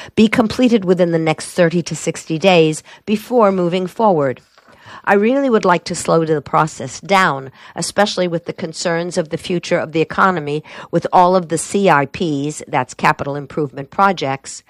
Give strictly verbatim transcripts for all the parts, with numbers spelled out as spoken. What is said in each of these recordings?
be completed within the next thirty to sixty days before moving forward. I really would like to slow the process down, especially with the concerns of the future of the economy with all of the C I Ps, that's capital improvement projects,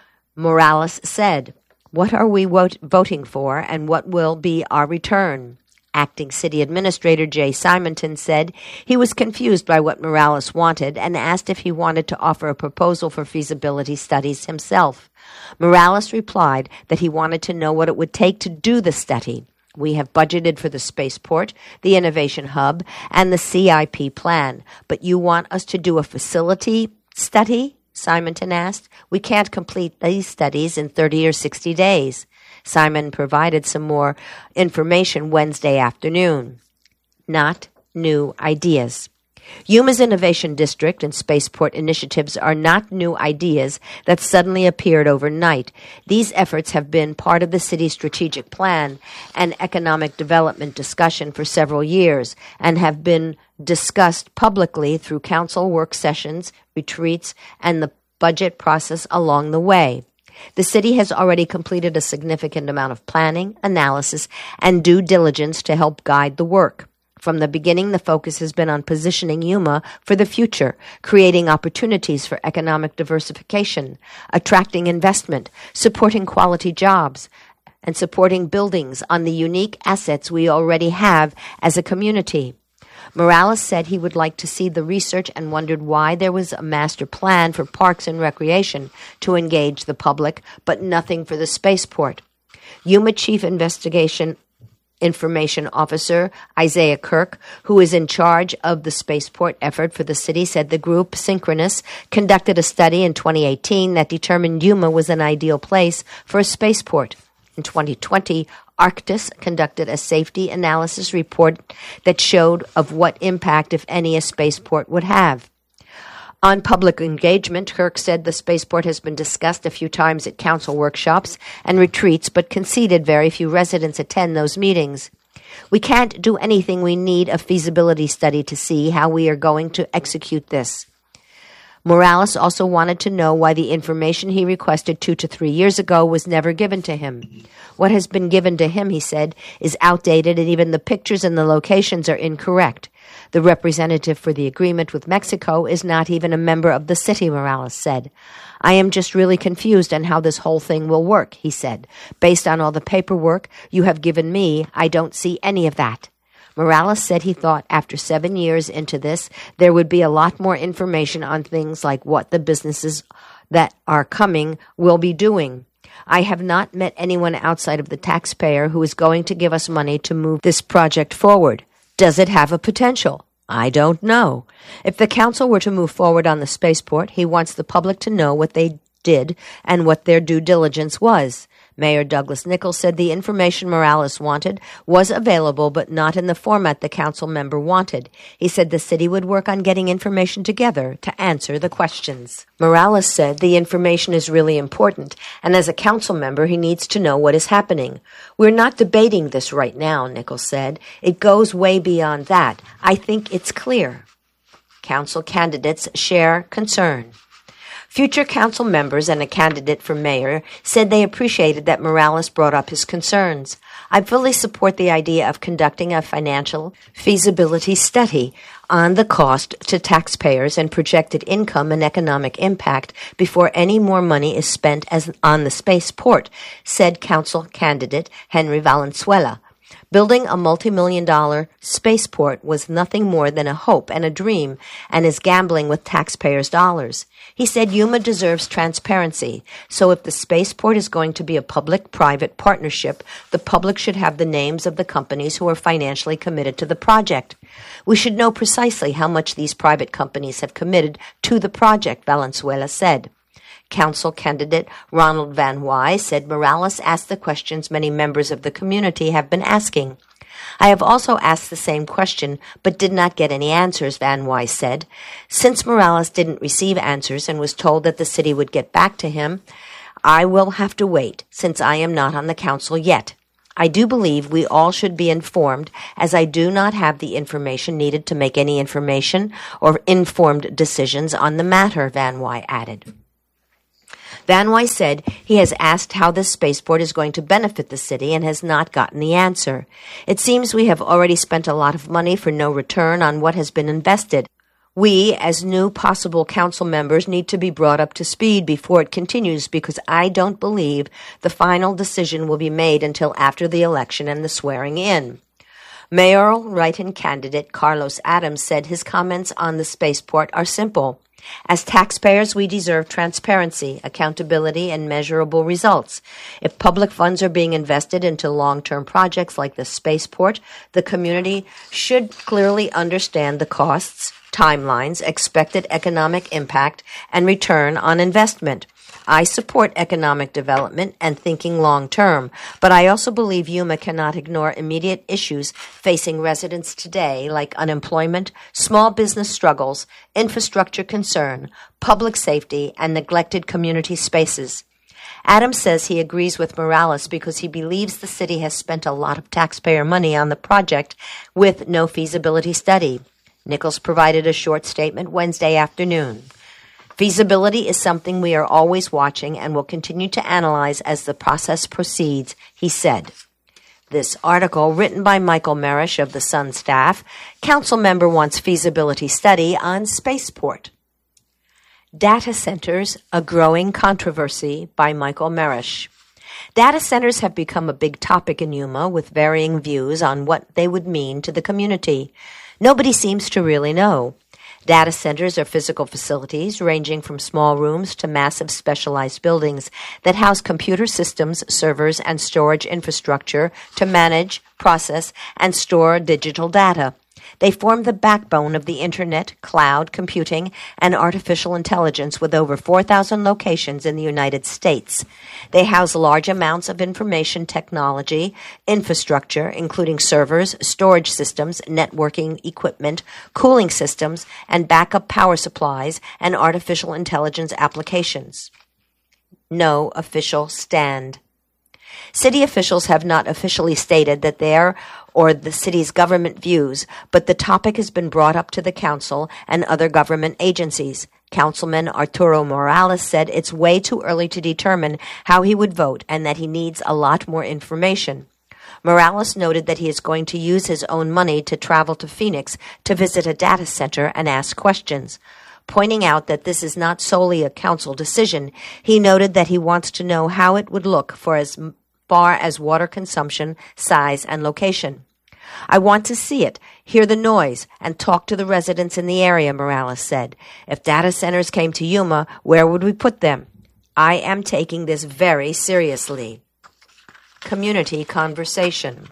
Morales said. What are we vote- voting for, and what will be our return? Acting City Administrator Jay Simonton said he was confused by what Morales wanted and asked if he wanted to offer a proposal for feasibility studies himself. Morales replied that he wanted to know what it would take to do the study. We have budgeted for the spaceport, the Innovation Hub, and the C I P plan, but you want us to do a facility study? Simonton asked. We can't complete these studies in thirty or sixty days. Simon provided some more information Wednesday afternoon. Not new ideas. Yuma's Innovation District and Spaceport initiatives are not new ideas that suddenly appeared overnight. These efforts have been part of the city's strategic plan and economic development discussion for several years and have been discussed publicly through council work sessions, retreats, and the budget process along the way. The city has already completed a significant amount of planning, analysis, and due diligence to help guide the work. From the beginning, the focus has been on positioning Yuma for the future, creating opportunities for economic diversification, attracting investment, supporting quality jobs, and supporting buildings on the unique assets we already have as a community. Morales said he would like to see the research and wondered why there was a master plan for parks and recreation to engage the public, but nothing for the spaceport. Yuma Chief Investigation Information Officer Isaiah Kirk, who is in charge of the spaceport effort for the city, said the group, Synchronous, conducted a study in twenty eighteen that determined Yuma was an ideal place for a spaceport. In twenty twenty, Arctis conducted a safety analysis report that showed of what impact, if any, a spaceport would have. On public engagement, Kirk said the spaceport has been discussed a few times at council workshops and retreats, but conceded very few residents attend those meetings. We can't do anything. We need a feasibility study to see how we are going to execute this. Morales also wanted to know why the information he requested two to three years ago was never given to him. What has been given to him, he said, is outdated, and even the pictures and the locations are incorrect. The representative for the agreement with Mexico is not even a member of the city, Morales said. I am just really confused on how this whole thing will work, he said. Based on all the paperwork you have given me, I don't see any of that. Morales said he thought after seven years into this, there would be a lot more information on things like what the businesses that are coming will be doing. I have not met anyone outside of the taxpayer who is going to give us money to move this project forward. Does it have a potential? I don't know. If the council were to move forward on the spaceport, he wants the public to know what they did and what their due diligence was. Mayor Douglas Nichols said the information Morales wanted was available, but not in the format the council member wanted. He said the city would work on getting information together to answer the questions. Morales said the information is really important, and as a council member, he needs to know what is happening. We're not debating this right now, Nichols said. It goes way beyond that. I think it's clear. Council candidates share concern. Future council members and a candidate for mayor said they appreciated that Morales brought up his concerns. I fully support the idea of conducting a financial feasibility study on the cost to taxpayers and projected income and economic impact before any more money is spent as on the spaceport, said council candidate Henry Valenzuela. Building a multi-million dollar spaceport was nothing more than a hope and a dream and is gambling with taxpayers' dollars. He said Yuma deserves transparency, so if the spaceport is going to be a public-private partnership, the public should have the names of the companies who are financially committed to the project. We should know precisely how much these private companies have committed to the project, Valenzuela said. Council candidate Ronald Van Wy said Morales asked the questions many members of the community have been asking. I have also asked the same question, but did not get any answers, Van Wy said. Since Morales didn't receive answers and was told that the city would get back to him, I will have to wait, since I am not on the council yet. I do believe we all should be informed, as I do not have the information needed to make any information or informed decisions on the matter, Van Wy added. Van Weiss said he has asked how this spaceport is going to benefit the city and has not gotten the answer. It seems we have already spent a lot of money for no return on what has been invested. We, as new possible council members, need to be brought up to speed before it continues because I don't believe the final decision will be made until after the election and the swearing in. Mayoral write-in candidate Carlos Adams said his comments on the spaceport are simple. As taxpayers, we deserve transparency, accountability, and measurable results. If public funds are being invested into long-term projects like the spaceport, the community should clearly understand the costs, timelines, expected economic impact, and return on investment. I support economic development and thinking long-term, but I also believe Yuma cannot ignore immediate issues facing residents today like unemployment, small business struggles, infrastructure concern, public safety, and neglected community spaces. Adams says he agrees with Morales because he believes the city has spent a lot of taxpayer money on the project with no feasibility study. Nichols provided a short statement Wednesday afternoon. Feasibility is something we are always watching and will continue to analyze as the process proceeds, he said. This article, written by Michael Merish of the Sun staff, council member wants feasibility study on spaceport. Data centers, a growing controversy, by Michael Merish. Data centers have become a big topic in Yuma with varying views on what they would mean to the community. Nobody seems to really know. Data centers are physical facilities ranging from small rooms to massive specialized buildings that house computer systems, servers, and storage infrastructure to manage, process, and store digital data. They form the backbone of the Internet, cloud computing, and artificial intelligence with over four thousand locations in the United States. They house large amounts of information technology, infrastructure, including servers, storage systems, networking equipment, cooling systems, and backup power supplies, and artificial intelligence applications. No official stand. City officials have not officially stated that their or the city's government views, but the topic has been brought up to the council and other government agencies. Councilman Arturo Morales said it's way too early to determine how he would vote and that he needs a lot more information. Morales noted that he is going to use his own money to travel to Phoenix to visit a data center and ask questions. Pointing out that this is not solely a council decision, he noted that he wants to know how it would look for as far as water consumption, size, and location. I want to see it, hear the noise, and talk to the residents in the area, Morales said. If data centers came to Yuma, where would we put them? I am taking this very seriously. Community conversation.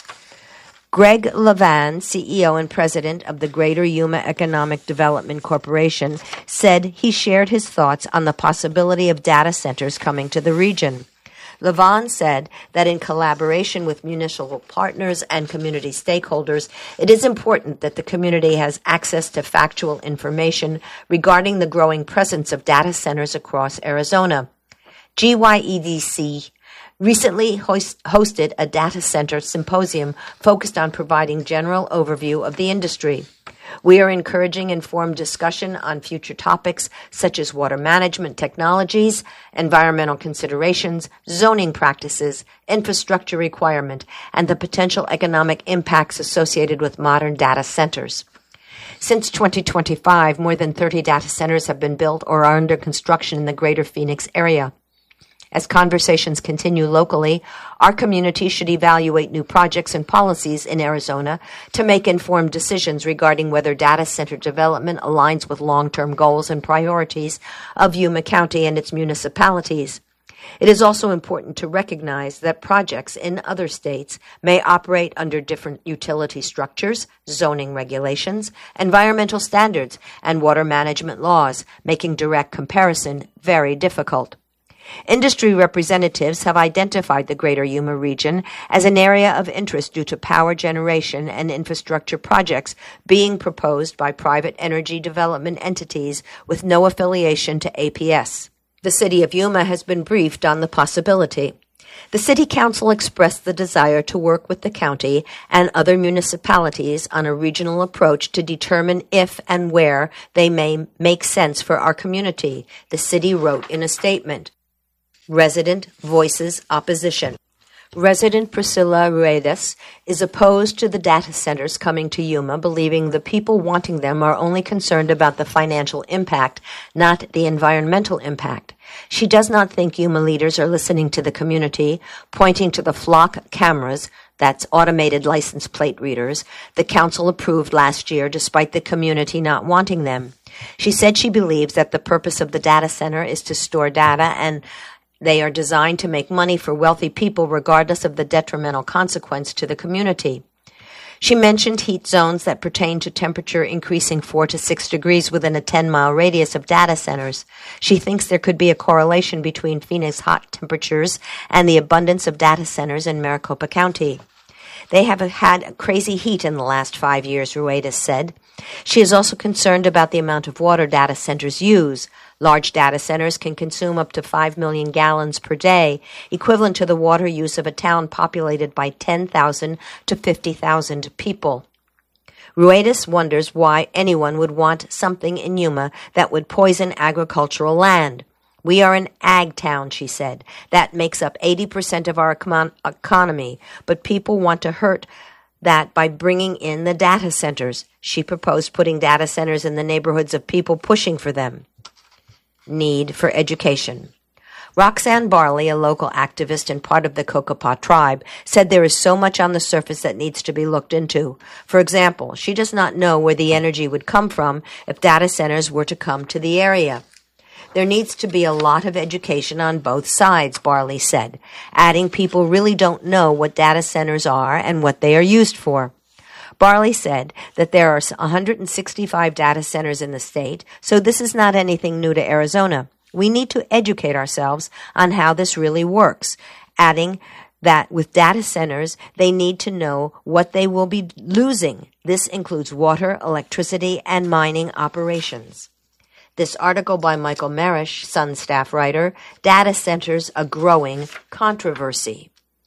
Greg Levan, C E O and president of the Greater Yuma Economic Development Corporation, said he shared his thoughts on the possibility of data centers coming to the region. Levan said that in collaboration with municipal partners and community stakeholders, it is important that the community has access to factual information regarding the growing presence of data centers across Arizona. G Y E D C recently host, hosted a data center symposium focused on providing general overview of the industry. We are encouraging informed discussion on future topics such as water management technologies, environmental considerations, zoning practices, infrastructure requirement, and the potential economic impacts associated with modern data centers. Since twenty twenty-five, more than thirty data centers have been built or are under construction in the greater Phoenix area. As conversations continue locally, our community should evaluate new projects and policies in Arizona to make informed decisions regarding whether data center development aligns with long-term goals and priorities of Yuma County and its municipalities. It is also important to recognize that projects in other states may operate under different utility structures, zoning regulations, environmental standards, and water management laws, making direct comparison very difficult. Industry representatives have identified the Greater Yuma region as an area of interest due to power generation and infrastructure projects being proposed by private energy development entities with no affiliation to A P S. The City of Yuma has been briefed on the possibility. The City Council expressed the desire to work with the county and other municipalities on a regional approach to determine if and where they may make sense for our community, the city wrote in a statement. Resident voices opposition. Resident Priscilla Ruedas is opposed to the data centers coming to Yuma, believing the people wanting them are only concerned about the financial impact, not the environmental impact. She does not think Yuma leaders are listening to the community, pointing to the flock cameras, that's automated license plate readers, the council approved last year despite the community not wanting them. She said she believes that the purpose of the data center is to store data and they are designed to make money for wealthy people regardless of the detrimental consequence to the community. She mentioned heat zones that pertain to temperature increasing four to six degrees within a ten-mile radius of data centers. She thinks there could be a correlation between Phoenix hot temperatures and the abundance of data centers in Maricopa County. They have had crazy heat in the last five years, Ruedas said. She is also concerned about the amount of water data centers use. Large data centers can consume up to five million gallons per day, equivalent to the water use of a town populated by ten thousand to fifty thousand people. Ruedas wonders why anyone would want something in Yuma that would poison agricultural land. We are an ag town, she said. That makes up eighty percent of our econ- economy, but people want to hurt that by bringing in the data centers. She proposed putting data centers in the neighborhoods of people pushing for them. Need for education. Roxanne Barley, a local activist and part of the Cocopah tribe, said there is so much on the surface that needs to be looked into. For example, she does not know where the energy would come from if data centers were to come to the area. There needs to be a lot of education on both sides, Barley said, adding people really don't know what data centers are and what they are used for. Barley said that there are one hundred sixty-five data centers in the state, so this is not anything new to Arizona. We need to educate ourselves on how this really works, adding that with data centers, they need to know what they will be losing. This includes water, electricity, and mining operations. This article by Michael Marish, Sun staff writer, Data Centers, a Growing Controversy.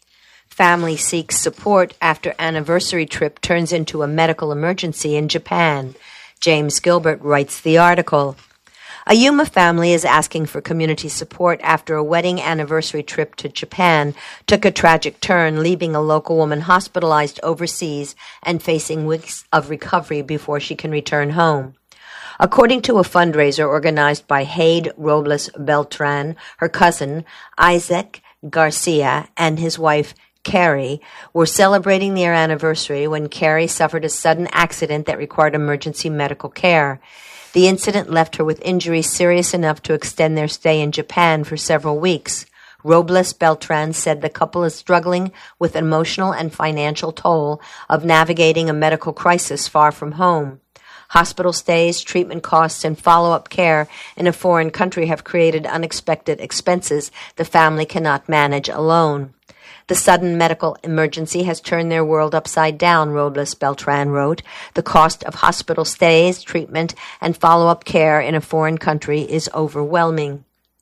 Family seeks support after anniversary trip turns into a medical emergency in Japan. James Gilbert writes the article. A Yuma family is asking for community support after a wedding anniversary trip to Japan took a tragic turn, leaving a local woman hospitalized overseas and facing weeks of recovery before she can return home. According to a fundraiser organized by Haid Robles Beltran, her cousin, Isaac Garcia, and his wife, Carrie, were celebrating their anniversary when Carrie suffered a sudden accident that required emergency medical care. The incident left her with injuries serious enough to extend their stay in Japan for several weeks. Robles Beltran said the couple is struggling with emotional and financial toll of navigating a medical crisis far from home. Hospital stays, treatment costs, and follow-up care in a foreign country have created unexpected expenses the family cannot manage alone. The sudden medical emergency has turned their world upside down, Robles Beltran wrote. The cost of hospital stays, treatment, and follow-up care in a foreign country is overwhelming.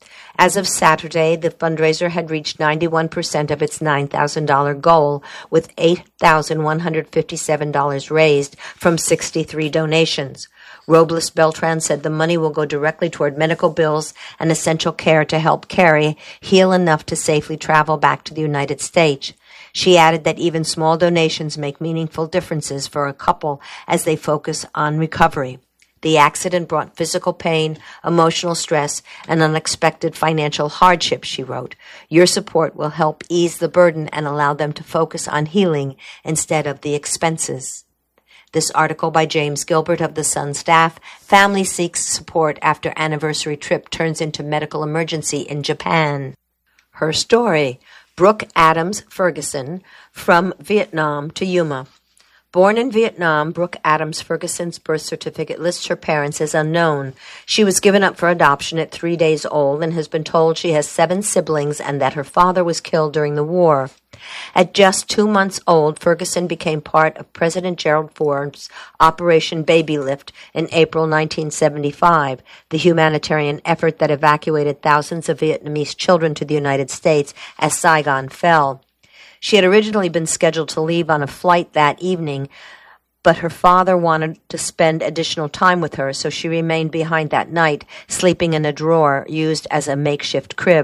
As of Saturday, the fundraiser had reached ninety-one percent of its nine thousand dollars goal, with eight thousand one hundred fifty-seven dollars raised from sixty-three donations. Robles Beltran said the money will go directly toward medical bills and essential care to help Carrie heal enough to safely travel back to the United States. She added that even small donations make meaningful differences for a couple as they focus on recovery. The accident brought physical pain, emotional stress, and unexpected financial hardship, she wrote. Your support will help ease the burden and allow them to focus on healing instead of the expenses. This article by James Gilbert of the Sun staff, Family seeks support after anniversary trip turns into medical emergency in Japan. Her story, Brooke Adams Ferguson, from Vietnam to Yuma. Born in Vietnam, Brooke Adams Ferguson's birth certificate lists her parents as unknown. She was given up for adoption at three days old and has been told she has seven siblings and that her father was killed during the war. At just two months old, Ferguson became part of President Gerald Ford's Operation Baby Lift in April nineteen seventy-five, the humanitarian effort that evacuated thousands of Vietnamese children to the United States as Saigon fell. She had originally been scheduled to leave on a flight that evening, but her father wanted to spend additional time with her, so she remained behind that night, sleeping in a drawer used as a makeshift crib.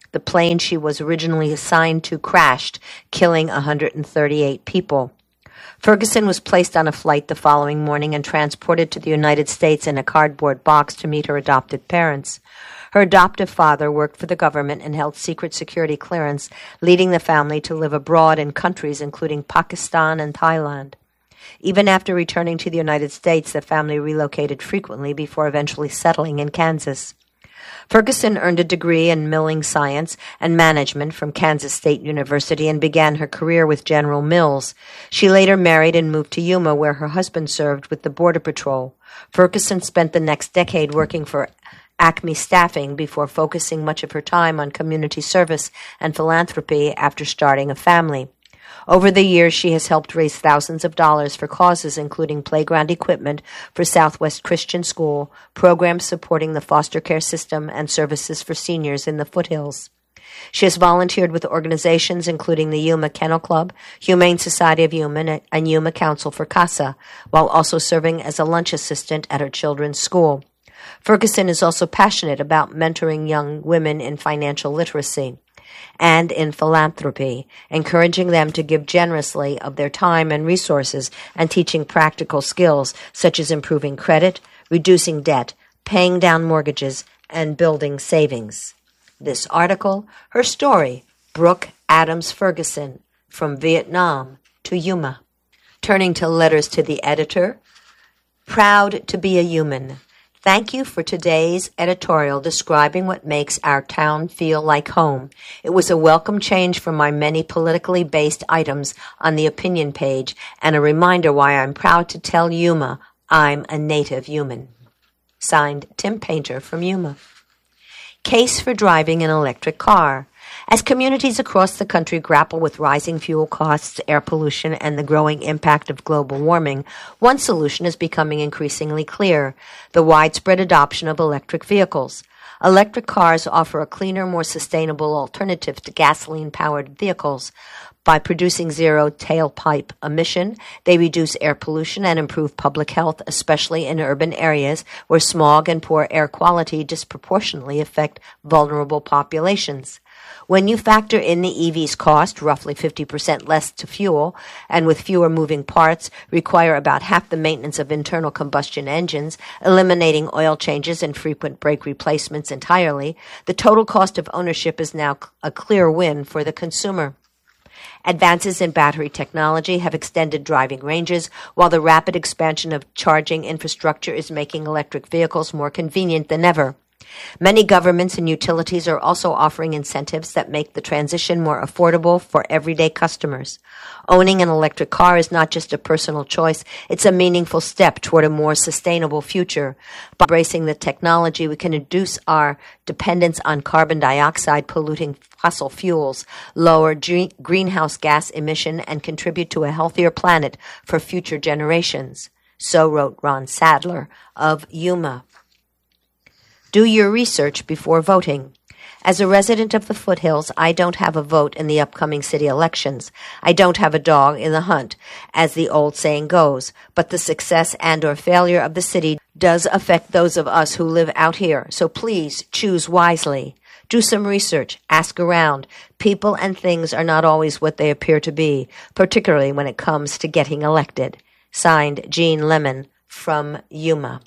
The plane she was originally assigned to crashed, killing one hundred thirty-eight people. Ferguson was placed on a flight the following morning and transported to the United States in a cardboard box to meet her adopted parents. Her adoptive father worked for the government and held secret security clearance, leading the family to live abroad in countries including Pakistan and Thailand. Even after returning to the United States, the family relocated frequently before eventually settling in Kansas. Ferguson earned a degree in milling science and management from Kansas State University and began her career with General Mills. She later married and moved to Yuma, where her husband served with the Border Patrol. Ferguson spent the next decade working for Acme Staffing before focusing much of her time on community service and philanthropy after starting a family. Over the years, she has helped raise thousands of dollars for causes including playground equipment for Southwest Christian School, programs supporting the foster care system, and services for seniors in the foothills. She has volunteered with organizations including the Yuma Kennel Club, Humane Society of Yuma, and Yuma Council for CASA, while also serving as a lunch assistant at her children's school. Ferguson is also passionate about mentoring young women in financial literacy and in philanthropy, encouraging them to give generously of their time and resources and teaching practical skills such as improving credit, reducing debt, paying down mortgages, and building savings. This article, her story, Brooke Adams Ferguson, From Vietnam to Yuma. Turning to letters to the editor, proud to be a human. Thank you for today's editorial describing what makes our town feel like home. It was a welcome change from my many politically based items on the opinion page and a reminder why I'm proud to tell Yuma I'm a native human. Signed, Tim Painter from Yuma. Case for driving an electric car. As communities across the country grapple with rising fuel costs, air pollution, and the growing impact of global warming, one solution is becoming increasingly clear: the widespread adoption of electric vehicles. Electric cars offer a cleaner, more sustainable alternative to gasoline-powered vehicles. By producing zero tailpipe emission, they reduce air pollution and improve public health, especially in urban areas where smog and poor air quality disproportionately affect vulnerable populations. When you factor in the E V's cost, roughly fifty percent less to fuel, and with fewer moving parts, require about half the maintenance of internal combustion engines, eliminating oil changes and frequent brake replacements entirely, the total cost of ownership is now a clear win for the consumer. Advances in battery technology have extended driving ranges, while the rapid expansion of charging infrastructure is making electric vehicles more convenient than ever. Many governments and utilities are also offering incentives that make the transition more affordable for everyday customers. Owning an electric car is not just a personal choice, it's a meaningful step toward a more sustainable future. By embracing the technology, we can reduce our dependence on carbon dioxide polluting fossil fuels, lower g- greenhouse gas emission, and contribute to a healthier planet for future generations. So wrote Ron Sadler of Yuma. Do your research before voting. As a resident of the foothills, I don't have a vote in the upcoming city elections. I don't have a dog in the hunt, as the old saying goes, but the success and or failure of the city does affect those of us who live out here, so please choose wisely. Do some research, ask around. People and things are not always what they appear to be, particularly when it comes to getting elected. Signed, Jean Lemon from Yuma.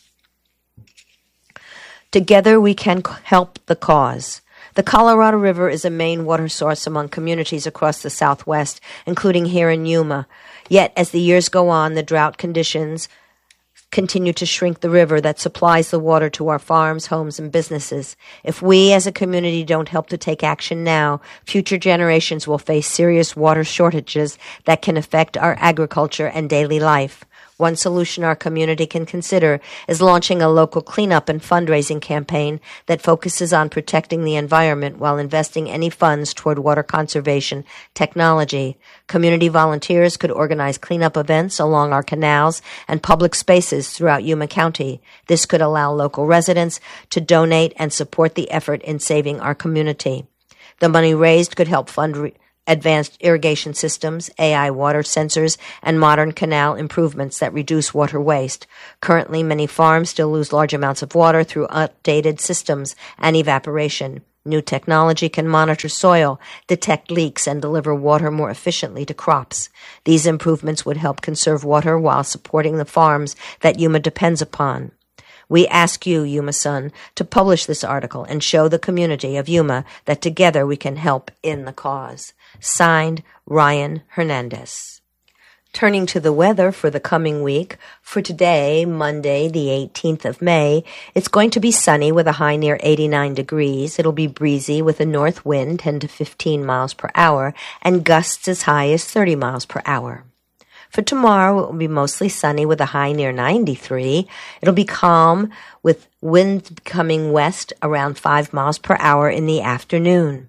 Together we can help the cause. The Colorado River is a main water source among communities across the Southwest, including here in Yuma. Yet, as the years go on, the drought conditions continue to shrink the river that supplies the water to our farms, homes, and businesses. If we as a community don't help to take action now, future generations will face serious water shortages that can affect our agriculture and daily life. One solution our community can consider is launching a local cleanup and fundraising campaign that focuses on protecting the environment while investing any funds toward water conservation technology. Community volunteers could organize cleanup events along our canals and public spaces throughout Yuma County. This could allow local residents to donate and support the effort in saving our community. The money raised could help fund re- advanced irrigation systems, A I water sensors, and modern canal improvements that reduce water waste. Currently, many farms still lose large amounts of water through outdated systems and evaporation. New technology can monitor soil, detect leaks, and deliver water more efficiently to crops. These improvements would help conserve water while supporting the farms that Yuma depends upon. We ask you, Yuma Sun, to publish this article and show the community of Yuma that together we can help in the cause. Signed, Ryan Hernandez. Turning to the weather for the coming week, for today, Monday, the eighteenth of May, it's going to be sunny with a high near eighty-nine degrees. It'll be breezy with a north wind, ten to fifteen miles per hour, and gusts as high as thirty miles per hour. For tomorrow, it will be mostly sunny with a high near ninety-three. It'll be calm with winds becoming west around five miles per hour in the afternoon.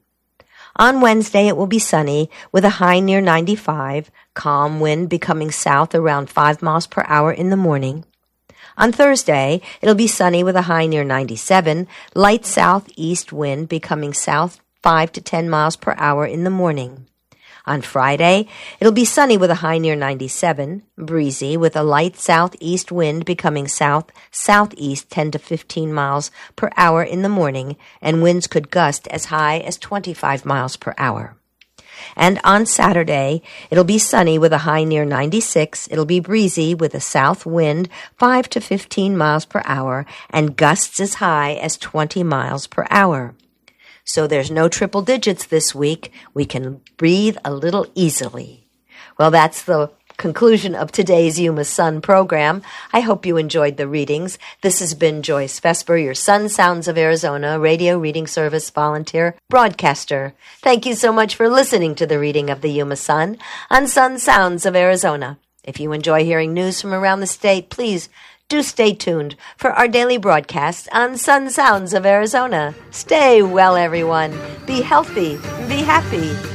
On Wednesday, it will be sunny with a high near ninety-five, calm wind becoming south around five miles per hour in the morning. On Thursday, it'll be sunny with a high near ninety-seven, light southeast wind becoming south five to ten miles per hour in the morning. On Friday, it'll be sunny with a high near ninety-seven, breezy with a light southeast wind becoming south-southeast ten to fifteen miles per hour in the morning, and winds could gust as high as twenty-five miles per hour. And on Saturday, it'll be sunny with a high near ninety-six. It'll be breezy with a south wind five to fifteen miles per hour and gusts as high as twenty miles per hour. So there's no triple digits this week. We can breathe a little easily. Well, that's the conclusion of today's Yuma Sun program. I hope you enjoyed the readings. This has been Joyce Vesper, your Sun Sounds of Arizona radio reading service volunteer broadcaster. Thank you so much for listening to the reading of the Yuma Sun on Sun Sounds of Arizona. If you enjoy hearing news from around the state, please do stay tuned for our daily broadcast on Sun Sounds of Arizona. Stay well, everyone. Be healthy. Be happy.